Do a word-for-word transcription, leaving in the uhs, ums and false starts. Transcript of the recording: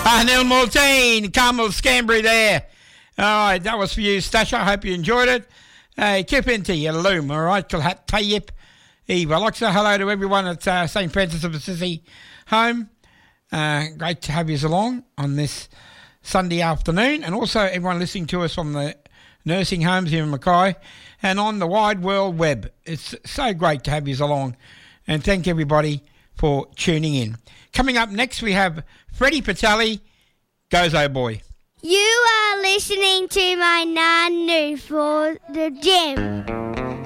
Ah, Neil Maltine, Carmel Scambry there. All right, that was for you, Stasha. I hope you enjoyed it. Hey, keep into your loom, all right? Kalhat Tayyip. Eva, I'd like to say hello to everyone at uh, Saint Francis of Assisi home. Uh, great to have you along on this Sunday afternoon, and also everyone listening to us from the nursing homes here in Mackay and on the wide world web. It's so great to have you along, and thank everybody for tuning in. Coming up next, we have Freddie Patelli, Goes Oh Boy. You are listening to my Nanu for the gym.